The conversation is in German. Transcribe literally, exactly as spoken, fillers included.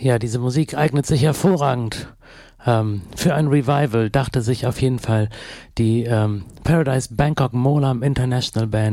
Ja, diese Musik eignet sich hervorragend ähm, für ein Revival, dachte sich auf jeden Fall die ähm, Paradise Bangkok Molam International Band.